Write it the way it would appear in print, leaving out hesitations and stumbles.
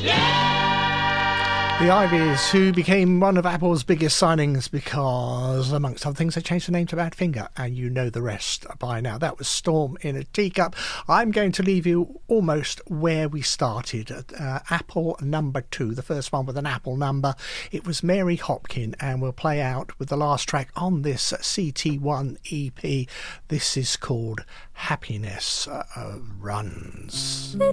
The Ivies, who became one of Apple's biggest signings because, amongst other things, they changed the name to Badfinger, and you know the rest by now. That was Storm in a Teacup. I'm going to leave you almost where we started, at Apple number 2, the first one with an Apple number. It was Mary Hopkin, and we'll play out with the last track on this CT1 EP. This is called Happiness Runs.